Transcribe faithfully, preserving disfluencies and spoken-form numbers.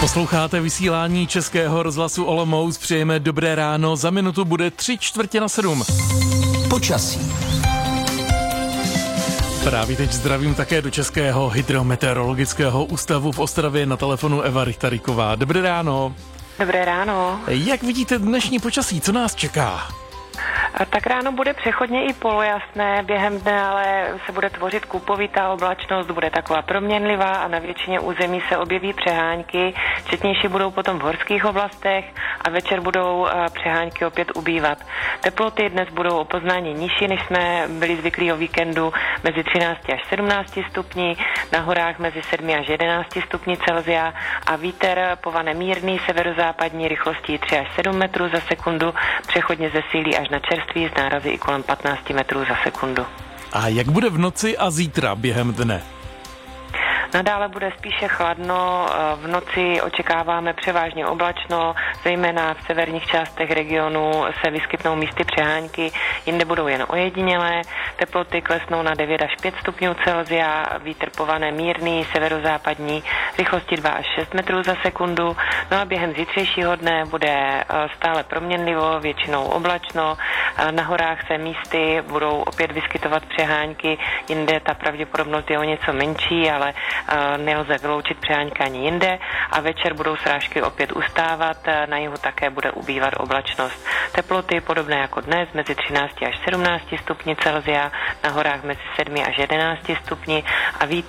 Posloucháte vysílání Českého rozhlasu Olomouc, přejeme dobré ráno, za minutu bude tři čtvrtě na sedm. Počasí. Právě teď zdravím také do Českého hydrometeorologického ústavu v Ostravě, na telefonu Eva Richtaríková. Dobré ráno. Dobré ráno. Jak vidíte dnešní počasí, co nás čeká? Tak ráno bude přechodně i polojasné, během dne ale se bude tvořit kupovitá oblačnost, bude taková proměnlivá a na většině území se objeví přehánky, četnější budou potom v horských oblastech a večer budou přehánky opět ubývat. Teploty dnes budou o poznání nižší, než jsme byli zvyklí o víkendu, mezi třináct až sedmnáct stupni, na horách mezi sedm až jedenáct stupni Celsia a vítr povane mírný severozápadní rychlostí tři až sedm metrů za sekundu, přechodně zesílí až na čerství z nárazy i kolem patnáct metrů za sekundu. A jak bude v noci a zítra během dne? Nadále bude spíše chladno, v noci očekáváme převážně oblačno, zejména v severních částech regionu se vyskytnou místy přehánky, jinde budou jen ojedinělé, teploty klesnou na devět až pět stupňů Celsia, vítr povane mírný, severozápadní, rychlosti dva až šest metrů za sekundu, no a během zítřejšího dne bude stále proměnlivo, většinou oblačno, na horách se místy budou opět vyskytovat přehánky, jinde ta pravděpodobnost je o něco menší, ale nelze vyloučit přehánky ani jinde a večer budou srážky opět ustávat, na jihu také bude ubývat oblačnost. Teploty podobné jako dnes, mezi třináct až sedmnáct stupni Celsia, na horách mezi sedm až jedenáct stupni a vítr